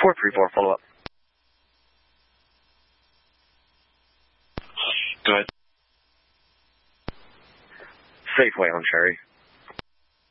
434, follow up. Go ahead. Safeway on Cherry.